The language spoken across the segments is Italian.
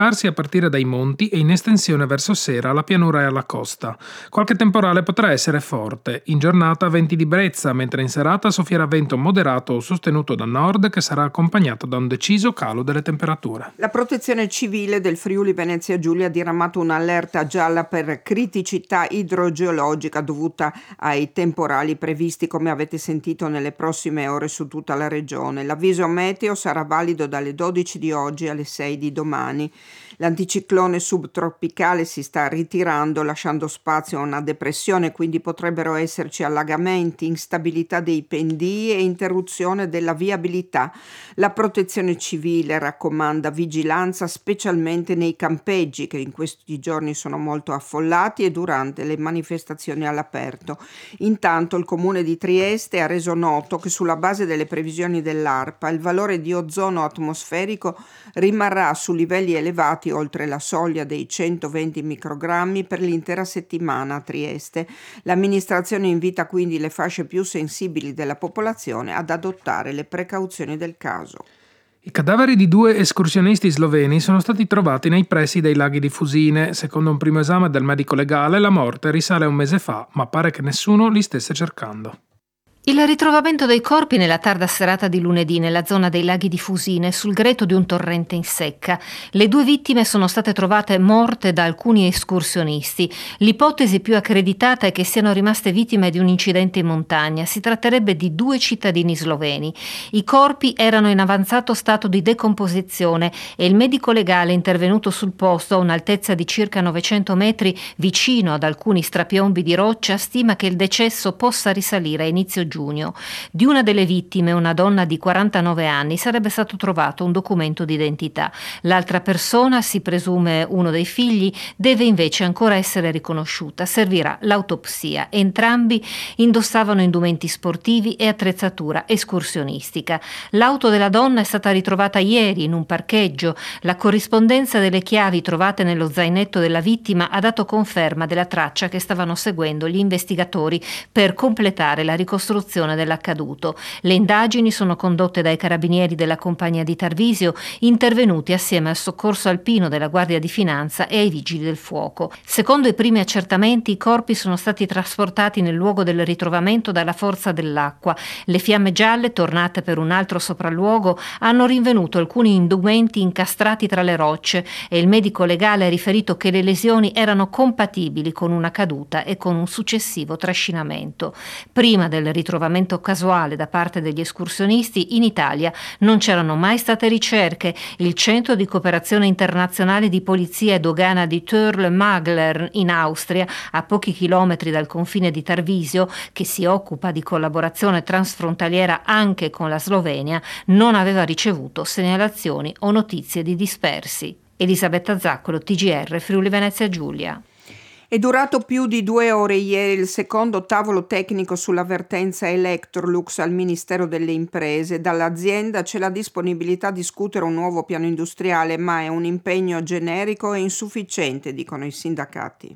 a partire dai monti e in estensione verso sera alla pianura e alla costa. Qualche temporale potrà essere forte. In giornata venti di brezza, mentre in serata soffierà vento moderato o sostenuto da nord che sarà accompagnato da un deciso calo delle temperature. La Protezione Civile del Friuli Venezia Giulia ha diramato un'allerta gialla per criticità idrogeologica dovuta ai temporali previsti, come avete sentito, nelle prossime ore su tutta la regione. L'avviso meteo sarà valido dalle 12 di oggi alle 6 di domani. L'anticiclone subtropicale si sta ritirando, lasciando spazio a una depressione, quindi potrebbero esserci allagamenti, instabilità dei pendii e interruzione della viabilità. La Protezione Civile raccomanda vigilanza specialmente nei campeggi, che in questi giorni sono molto affollati, e durante le manifestazioni all'aperto. Intanto il Comune di Trieste ha reso noto che sulla base delle previsioni dell'ARPA il valore di ozono atmosferico rimarrà su livelli elevati oltre la soglia dei 120 microgrammi per l'intera settimana a Trieste. L'amministrazione invita quindi le fasce più sensibili della popolazione ad adottare le precauzioni del caso. I cadaveri di 2 escursionisti sloveni sono stati trovati nei pressi dei laghi di Fusine. Secondo un primo esame del medico legale, la morte risale a un mese fa, ma pare che nessuno li stesse cercando. Il ritrovamento dei corpi nella tarda serata di lunedì nella zona dei laghi di Fusine, sul greto di un torrente in secca. Le 2 vittime sono state trovate morte da alcuni escursionisti. L'ipotesi più accreditata è che siano rimaste vittime di un incidente in montagna. Si tratterebbe di 2 cittadini sloveni. I corpi erano in avanzato stato di decomposizione e il medico legale intervenuto sul posto a un'altezza di circa 900 metri vicino ad alcuni strapiombi di roccia stima che il decesso possa risalire a inizio giugno. Di una delle vittime, una donna di 49 anni, sarebbe stato trovato un documento d'identità. L'altra persona, si presume uno dei figli, deve invece ancora essere riconosciuta. Servirà l'autopsia. Entrambi indossavano indumenti sportivi e attrezzatura escursionistica. L'auto della donna è stata ritrovata ieri in un parcheggio. La corrispondenza delle chiavi trovate nello zainetto della vittima ha dato conferma della traccia che stavano seguendo gli investigatori per completare la ricostruzione dell'accaduto. Le indagini sono condotte dai carabinieri della compagnia di Tarvisio, intervenuti assieme al soccorso alpino della Guardia di Finanza e ai vigili del fuoco. Secondo i primi accertamenti, i corpi sono stati trasportati nel luogo del ritrovamento dalla forza dell'acqua. Le fiamme gialle, tornate per un altro sopralluogo, hanno rinvenuto alcuni indumenti incastrati tra le rocce e il medico legale ha riferito che le lesioni erano compatibili con una caduta e con un successivo trascinamento. Prima del ritrovamento casuale da parte degli escursionisti, in Italia non c'erano mai state ricerche. Il Centro di Cooperazione Internazionale di Polizia e Dogana di Törl-Magler in Austria, a pochi chilometri dal confine di Tarvisio, che si occupa di collaborazione transfrontaliera anche con la Slovenia, non aveva ricevuto segnalazioni o notizie di dispersi. Elisabetta Zaccolo, TGR, Friuli Venezia Giulia. È durato più di 2 ore ieri il secondo tavolo tecnico sull'avvertenza Electrolux al Ministero delle Imprese. Dall'azienda c'è la disponibilità a discutere un nuovo piano industriale, ma è un impegno generico e insufficiente, dicono i sindacati.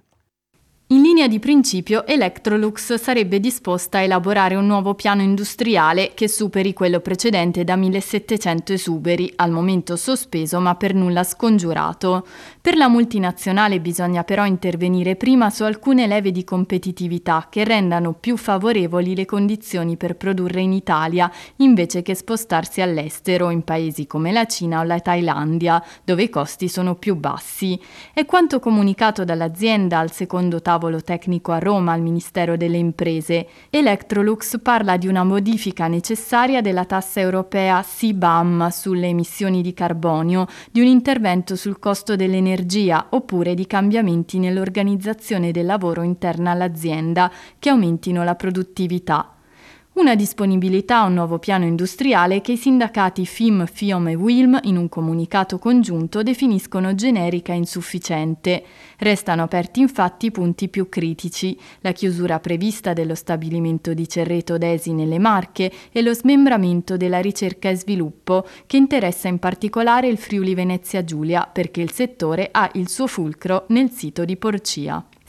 In linea di principio, Electrolux sarebbe disposta a elaborare un nuovo piano industriale che superi quello precedente da 1700 esuberi, al momento sospeso ma per nulla scongiurato. Per la multinazionale bisogna però intervenire prima su alcune leve di competitività che rendano più favorevoli le condizioni per produrre in Italia, invece che spostarsi all'estero, in paesi come la Cina o la Thailandia, dove i costi sono più bassi. È quanto comunicato dall'azienda al secondo tavolo tecnico a Roma al Ministero delle Imprese. Electrolux parla di una modifica necessaria della tassa europea CBAM sulle emissioni di carbonio, di un intervento sul costo dell'energia oppure di cambiamenti nell'organizzazione del lavoro interna all'azienda che aumentino la produttività. Una disponibilità a un nuovo piano industriale che i sindacati FIM, FIOM e WILM in un comunicato congiunto definiscono generica e insufficiente. Restano aperti infatti i punti più critici, la chiusura prevista dello stabilimento di Cerreto d'Esi nelle Marche e lo smembramento della ricerca e sviluppo, che interessa in particolare il Friuli Venezia Giulia perché il settore ha il suo fulcro nel sito di Porcia.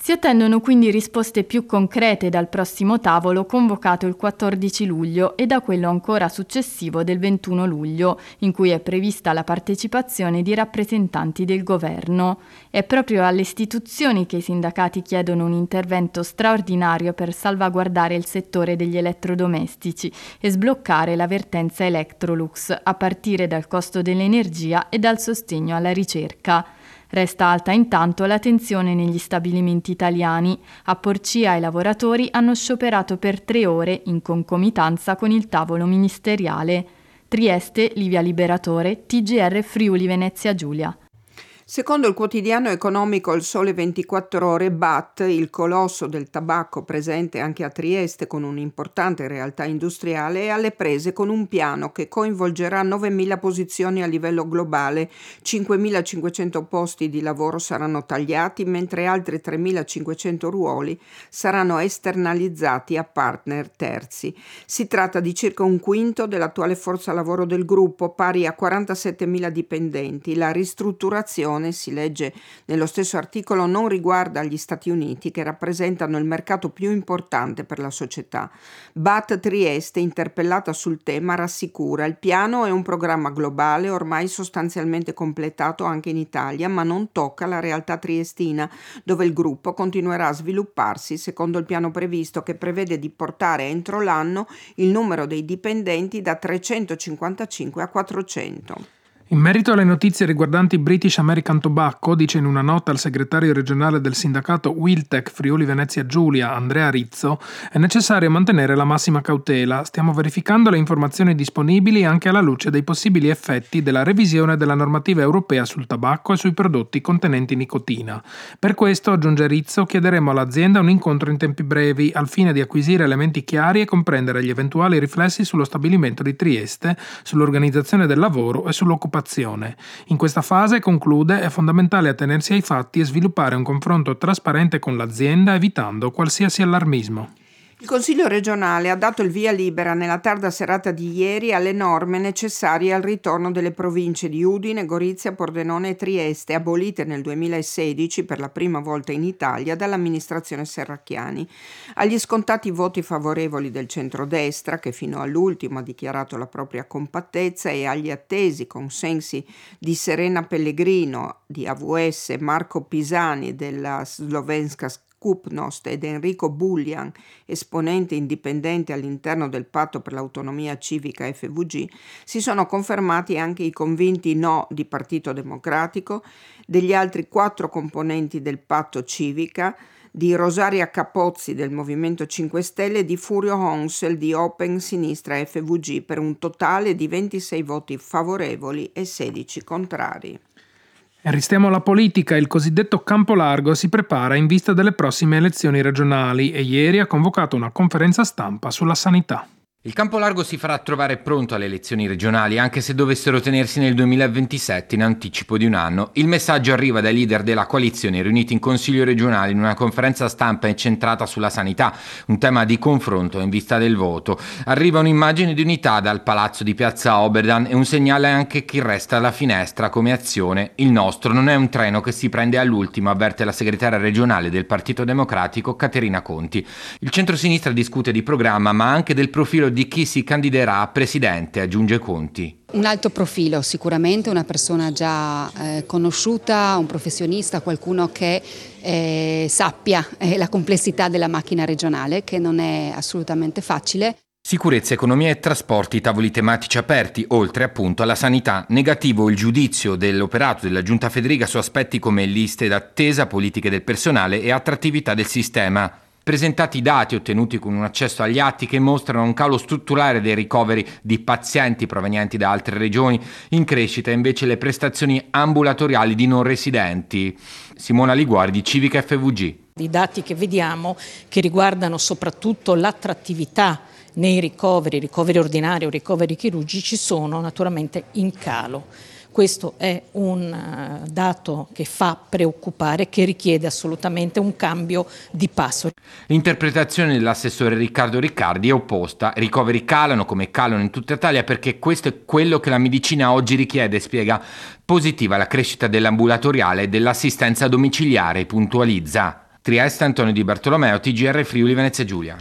Si attendono quindi risposte più concrete dal prossimo tavolo convocato il 14 luglio e da quello ancora successivo del 21 luglio, in cui è prevista la partecipazione di rappresentanti del governo. È proprio alle istituzioni che i sindacati chiedono un intervento straordinario per salvaguardare il settore degli elettrodomestici e sbloccare la vertenza Electrolux, a partire dal costo dell'energia e dal sostegno alla ricerca. Resta alta intanto la tensione negli stabilimenti italiani. A Porcia i lavoratori hanno scioperato per 3 ore in concomitanza con il tavolo ministeriale. Trieste, Livia Liberatore, TGR Friuli Venezia Giulia. Secondo il quotidiano economico Il Sole 24 Ore, BAT, il colosso del tabacco presente anche a Trieste con un'importante realtà industriale, è alle prese con un piano che coinvolgerà 9.000 posizioni a livello globale, 5.500 posti di lavoro saranno tagliati, mentre altri 3.500 ruoli saranno esternalizzati a partner terzi. Si tratta di circa un quinto dell'attuale forza lavoro del gruppo, pari a 47.000 dipendenti. La ristrutturazione, si legge nello stesso articolo, non riguarda gli Stati Uniti, che rappresentano il mercato più importante per la società. BAT Trieste, interpellata sul tema, rassicura: il piano è un programma globale ormai sostanzialmente completato anche in Italia, ma non tocca la realtà triestina, dove il gruppo continuerà a svilupparsi secondo il piano previsto, che prevede di portare entro l'anno il numero dei dipendenti da 355 a 400. In merito alle notizie riguardanti British American Tobacco, dice in una nota il segretario regionale del sindacato Wiltec Friuli Venezia Giulia, Andrea Rizzo, è necessario mantenere la massima cautela. Stiamo verificando le informazioni disponibili anche alla luce dei possibili effetti della revisione della normativa europea sul tabacco e sui prodotti contenenti nicotina. Per questo, aggiunge Rizzo, chiederemo all'azienda un incontro in tempi brevi al fine di acquisire elementi chiari e comprendere gli eventuali riflessi sullo stabilimento di Trieste, sull'organizzazione del lavoro e sull'occupazione. In questa fase, conclude, è fondamentale attenersi ai fatti e sviluppare un confronto trasparente con l'azienda, evitando qualsiasi allarmismo. Il Consiglio regionale ha dato il via libera nella tarda serata di ieri alle norme necessarie al ritorno delle province di Udine, Gorizia, Pordenone e Trieste, abolite nel 2016 per la prima volta in Italia dall'amministrazione Serracchiani. Agli scontati voti favorevoli del centrodestra, che fino all'ultimo ha dichiarato la propria compattezza, e agli attesi consensi di Serena Pellegrino, di AVS, Marco Pisani della Slovenska Skupnost ed Enrico Buljan, esponente indipendente all'interno del Patto per l'autonomia civica FVG, si sono confermati anche i convinti no di Partito Democratico, degli altri 4 componenti del Patto Civica, di Rosaria Capozzi del Movimento 5 Stelle e di Furio Honsel di Open Sinistra FVG, per un totale di 26 voti favorevoli e 16 contrari. E restiamo alla politica. Il cosiddetto campo largo si prepara in vista delle prossime elezioni regionali e ieri ha convocato una conferenza stampa sulla sanità. Il campo largo si farà trovare pronto alle elezioni regionali, anche se dovessero tenersi nel 2027 in anticipo di un anno. Il messaggio arriva dai leader della coalizione riuniti in Consiglio regionale in una conferenza stampa incentrata sulla sanità, un tema di confronto in vista del voto. Arriva un'immagine di unità dal palazzo di Piazza Oberdan e un segnale anche chi resta alla finestra come azione. Il nostro non è un treno che si prende all'ultimo, avverte la segretaria regionale del Partito Democratico Caterina Conti. Il centrosinistra discute di programma, ma anche del profilo di chi si candiderà a presidente, aggiunge Conti. Un alto profilo, sicuramente una persona già conosciuta, un professionista, qualcuno che sappia la complessità della macchina regionale, che non è assolutamente facile. Sicurezza, economia e trasporti, tavoli tematici aperti, oltre appunto alla sanità. Negativo il giudizio dell'operato della Giunta Federica su aspetti come liste d'attesa, politiche del personale e attrattività del sistema. Presentati dati ottenuti con un accesso agli atti che mostrano un calo strutturale dei ricoveri di pazienti provenienti da altre regioni, in crescita invece le prestazioni ambulatoriali di non residenti. Simona Liguori di Civica FVG. I dati che vediamo, che riguardano soprattutto l'attrattività nei ricoveri ordinari o ricoveri chirurgici, sono naturalmente in calo. Questo è un dato che fa preoccupare, che richiede assolutamente un cambio di passo. L'interpretazione dell'assessore Riccardo Riccardi è opposta. I ricoveri calano come calano in tutta Italia perché questo è quello che la medicina oggi richiede, spiega. Positiva la crescita dell'ambulatoriale e dell'assistenza domiciliare, puntualizza. Trieste, Antonio Di Bartolomeo, TGR Friuli Venezia Giulia.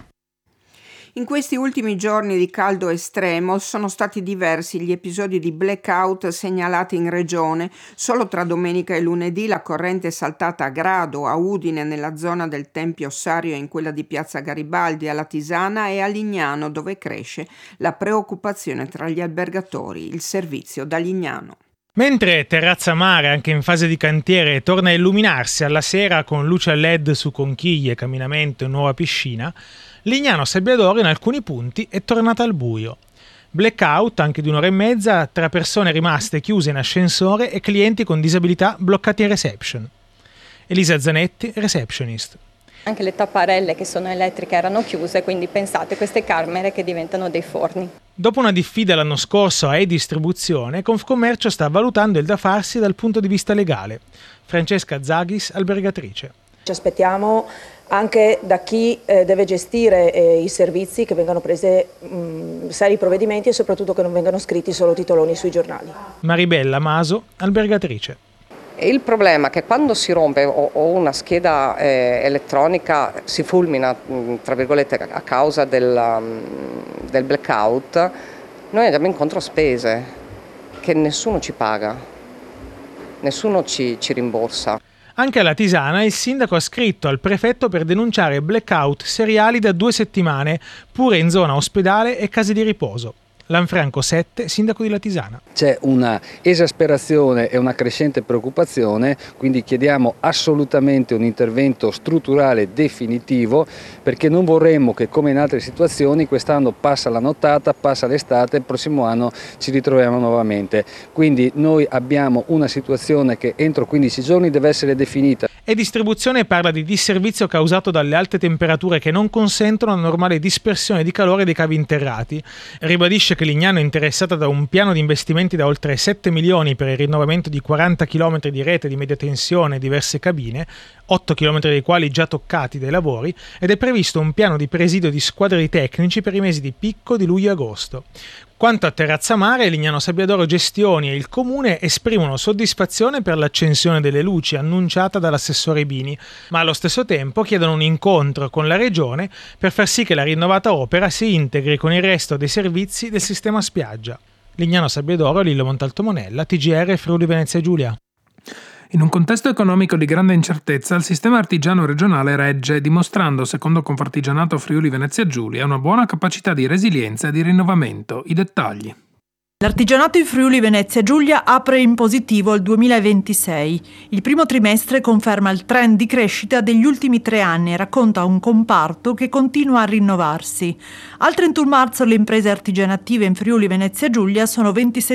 In questi ultimi giorni di caldo estremo sono stati diversi gli episodi di blackout segnalati in regione. Solo tra domenica e lunedì la corrente è saltata a Grado, a Udine nella zona del Tempio Ossario e in quella di Piazza Garibaldi, alla Tisana e a Lignano, dove cresce la preoccupazione tra gli albergatori. Il servizio da Lignano. Mentre Terrazza Mare, anche in fase di cantiere, torna a illuminarsi alla sera con luce a LED su conchiglie, camminamento e nuova piscina, Lignano Sabbiadoro in alcuni punti è tornata al buio. Blackout anche di un'ora e mezza tra persone rimaste chiuse in ascensore e clienti con disabilità bloccati in reception. Elisa Zanetti, receptionist. Anche le tapparelle che sono elettriche erano chiuse, quindi pensate queste camere che diventano dei forni. Dopo una diffida l'anno scorso a e-distribuzione, Confcommercio sta valutando il da farsi dal punto di vista legale. Francesca Zaghis, albergatrice. Ci aspettiamo anche da chi deve gestire i servizi che vengano prese seri provvedimenti e soprattutto che non vengano scritti solo titoloni sui giornali. Maribella Maso, albergatrice. Il problema è che quando si rompe o una scheda elettronica si fulmina, tra virgolette, a causa del blackout, noi andiamo incontro a spese che nessuno ci paga, nessuno ci rimborsa. Anche alla Tisana il sindaco ha scritto al prefetto per denunciare blackout seriali da 2 settimane, pure in zona ospedale e case di riposo. Lanfranco 7, sindaco di Latisana. C'è una esasperazione e una crescente preoccupazione, quindi chiediamo assolutamente un intervento strutturale definitivo, perché non vorremmo che, come in altre situazioni, quest'anno passa la nottata, passa l'estate, il prossimo anno ci ritroviamo nuovamente. Quindi noi abbiamo una situazione che entro 15 giorni deve essere definita. E distribuzione parla di disservizio causato dalle alte temperature che non consentono la normale dispersione di calore dei cavi interrati. Ribadisce che Lignano è interessata da un piano di investimenti da oltre 7 milioni per il rinnovamento di 40 km di rete di media tensione e diverse cabine, 8 km dei quali già toccati dai lavori, ed è previsto un piano di presidio di squadre di tecnici per i mesi di picco di luglio e agosto. Quanto a Terrazza Mare, Lignano Sabbiadoro Gestioni e il Comune esprimono soddisfazione per l'accensione delle luci annunciata dall'assessore Bini, ma allo stesso tempo chiedono un incontro con la Regione per far sì che la rinnovata opera si integri con il resto dei servizi del sistema spiaggia. Lignano Sabbiadoro, Lillo Montalto Monella, TGR Friuli Venezia Giulia. In un contesto economico di grande incertezza, il sistema artigiano regionale regge, dimostrando, secondo Confartigianato Friuli Venezia Giulia, una buona capacità di resilienza e di rinnovamento. I dettagli. L'artigianato in Friuli Venezia Giulia apre in positivo il 2026. Il primo trimestre conferma il trend di crescita degli ultimi 3 anni e racconta un comparto che continua a rinnovarsi. Al 31 marzo le imprese artigianative in Friuli Venezia Giulia sono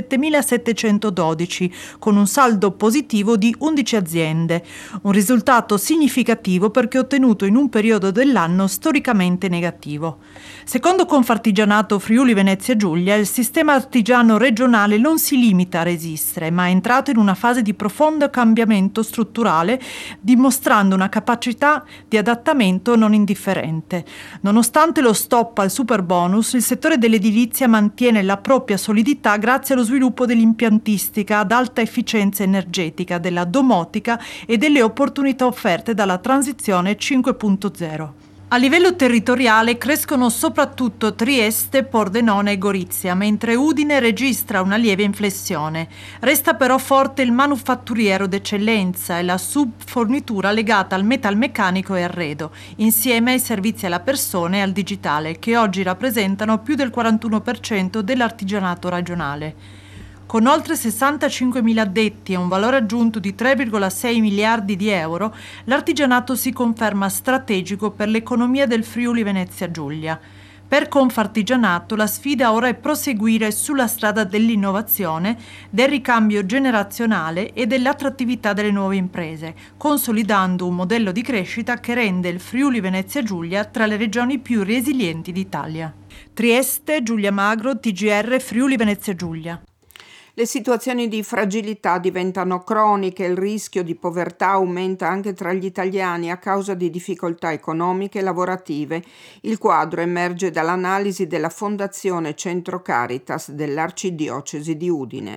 27.712, con un saldo positivo di 11 aziende. Un risultato significativo perché ottenuto in un periodo dell'anno storicamente negativo. Secondo Confartigianato Friuli Venezia Giulia, il sistema artigiano regionale non si limita a resistere, ma è entrato in una fase di profondo cambiamento strutturale, dimostrando una capacità di adattamento non indifferente. Nonostante lo stop al superbonus, il settore dell'edilizia mantiene la propria solidità grazie allo sviluppo dell'impiantistica ad alta efficienza energetica, della domotica e delle opportunità offerte dalla transizione 5.0. A livello territoriale crescono soprattutto Trieste, Pordenone e Gorizia, mentre Udine registra una lieve inflessione. Resta però forte il manufatturiero d'eccellenza e la subfornitura legata al metalmeccanico e arredo, insieme ai servizi alla persona e al digitale, che oggi rappresentano più del 41% dell'artigianato regionale. Con oltre 65.000 addetti e un valore aggiunto di 3,6 miliardi di euro, l'artigianato si conferma strategico per l'economia del Friuli Venezia Giulia. Per Confartigianato la sfida ora è proseguire sulla strada dell'innovazione, del ricambio generazionale e dell'attrattività delle nuove imprese, consolidando un modello di crescita che rende il Friuli Venezia Giulia tra le regioni più resilienti d'Italia. Trieste, Giulia Magro, TGR Friuli Venezia Giulia. Le situazioni di fragilità diventano croniche, il rischio di povertà aumenta anche tra gli italiani a causa di difficoltà economiche e lavorative. Il quadro emerge dall'analisi della Fondazione Centro Caritas dell'Arcidiocesi di Udine.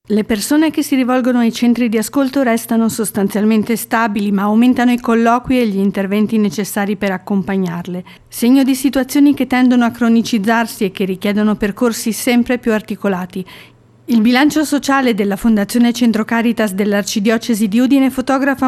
Le persone che si rivolgono ai centri di ascolto restano sostanzialmente stabili, ma aumentano i colloqui e gli interventi necessari per accompagnarle, segno di situazioni che tendono a cronicizzarsi e che richiedono percorsi sempre più articolati. Il bilancio sociale della Fondazione Centro Caritas dell'Arcidiocesi di Udine fotografa